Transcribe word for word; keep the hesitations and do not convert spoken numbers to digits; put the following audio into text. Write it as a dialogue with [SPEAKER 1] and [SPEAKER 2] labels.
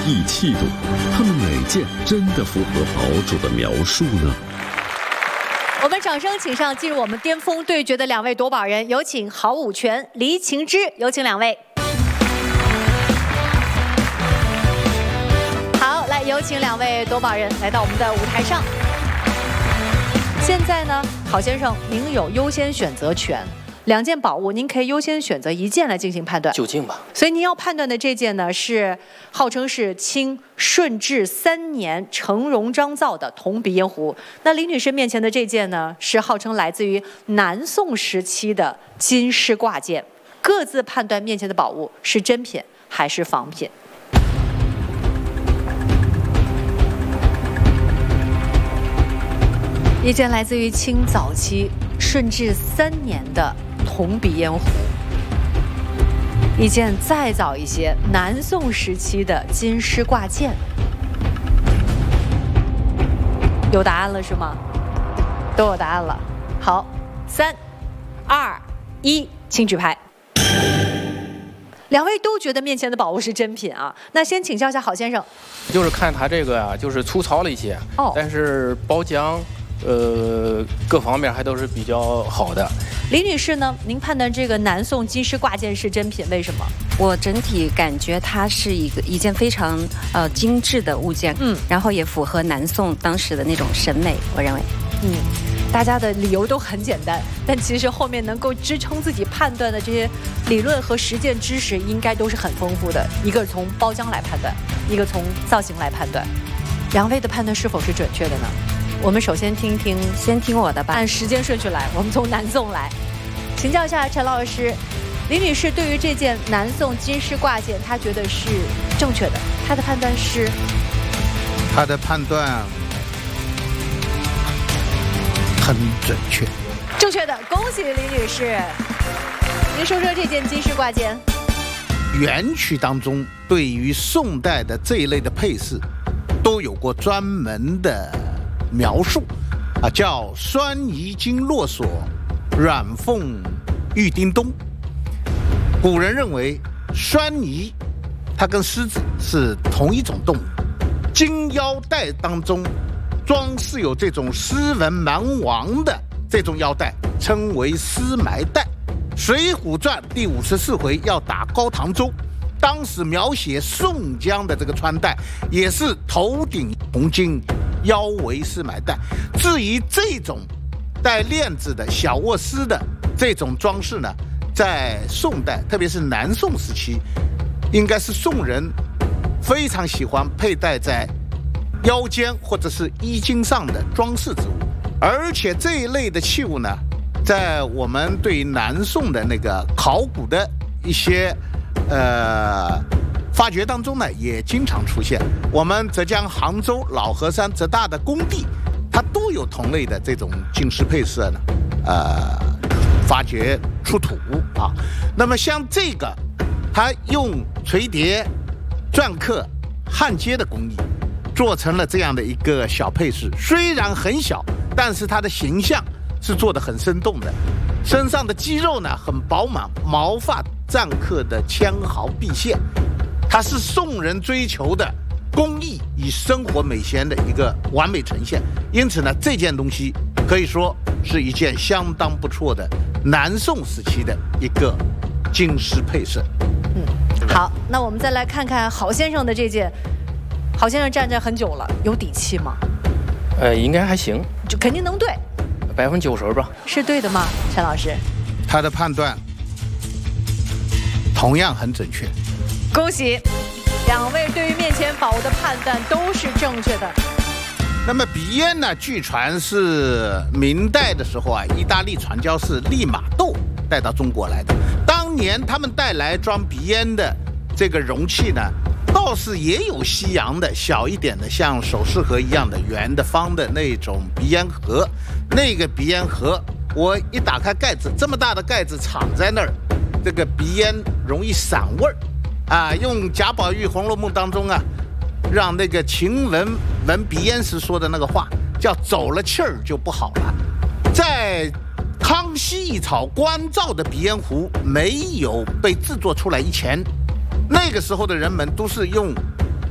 [SPEAKER 1] 逸气度，他们哪件真的符合堡主的描述呢？
[SPEAKER 2] 我们掌声请上进入我们巅峰对决的两位夺宝人，有请郝武全、黎晴之，有请两位。好，来有请两位夺宝人来到我们的舞台上。现在呢，郝先生，您有优先选择权。两件宝物，您可以优先选择一件来进行判断。
[SPEAKER 3] 就近吧。
[SPEAKER 2] 所以您要判断的这件呢，是号称是清顺治三年成荣章造的铜鼻烟壶。那李女士面前的这件呢，是号称来自于南宋时期的金狮挂件。各自判断面前的宝物是真品还是仿品。一件来自于清早期顺治三年的铜鼻烟壶，一件再早一些南宋时期的金狮挂件。有答案了是吗？都有答案了。好，三、二、一，请举牌。两位都觉得面前的宝物是真品啊，那先请教一下郝先生。
[SPEAKER 3] 就是看它这个呀、啊，就是粗糙了一些，哦，但是包浆。呃，各方面还都是比较好的。
[SPEAKER 2] 李女士呢？您判断这个南宋金狮挂件是真品，为什么？
[SPEAKER 4] 我整体感觉它是一个一件非常呃精致的物件，嗯，然后也符合南宋当时的那种审美，我认为，
[SPEAKER 2] 嗯，大家的理由都很简单，但其实后面能够支撑自己判断的这些理论和实践知识，应该都是很丰富的。一个从包浆来判断，一个从造型来判断，两位的判断是否是准确的呢？我们首先听听，
[SPEAKER 4] 先听我的吧。
[SPEAKER 2] 按时间顺序来，我们从南宋来，请教一下陈老师，李女士对于这件南宋金狮挂件，她觉得是正确的，她的判断是？
[SPEAKER 5] 她的判断很准确，
[SPEAKER 2] 正确的，恭喜李女士。您说说这件金狮挂件。
[SPEAKER 5] 元曲当中对于宋代的这一类的配饰，都有过专门的描述啊，叫栓夷金络锁，软凤玉叮咚。古人认为栓夷它跟狮子是同一种动物，金腰带当中装饰有这种狮文蛮王的这种腰带，称为狮埋带。水浒传第五十四回要打高唐州，当时描写宋江的这个穿戴也是头顶红巾，腰围狮埋带。至于这种带链子的小卧狮的这种装饰呢，在宋代特别是南宋时期，应该是宋人非常喜欢佩戴在腰间或者是衣襟上的装饰之物。而且这一类的器物呢，在我们对南宋的那个考古的一些呃发掘当中呢，也经常出现。我们浙江杭州老河山浙大的工地，它都有同类的这种金狮配饰呢，呃，发掘出土啊。那么像这个，它用垂叠、篆刻、焊接的工艺，做成了这样的一个小配饰。虽然很小，但是它的形象是做得很生动的。身上的肌肉呢很饱满，毛发錾刻的纤毫毕现。它是宋人追求的工艺与生活美学的一个完美呈现，因此呢，这件东西可以说是一件相当不错的南宋时期的一个金狮配饰。
[SPEAKER 2] 嗯，好，那我们再来看看郝先生的这件。郝先生站着很久了，有底气吗？
[SPEAKER 3] 呃，应该还行，
[SPEAKER 2] 就肯定能对，
[SPEAKER 3] 百分之九十吧。
[SPEAKER 2] 是对的吗，陈老师？
[SPEAKER 5] 他的判断同样很准确。
[SPEAKER 2] 恭喜两位对于面前宝物的判断都是正确的。
[SPEAKER 5] 那么鼻烟呢，据传是明代的时候啊，意大利传教士利玛窦带到中国来的。当年他们带来装鼻烟的这个容器呢，倒是也有西洋的小一点的，像首饰盒一样的圆的方的那种鼻烟盒。那个鼻烟盒我一打开盖子，这么大的盖子敞在那儿，这个鼻烟容易散味儿啊。用贾宝玉《红楼梦》当中啊，让那个晴雯闻鼻烟时说的那个话，叫走了气儿就不好了。在康熙一朝关照的鼻烟壶没有被制作出来以前，那个时候的人们都是用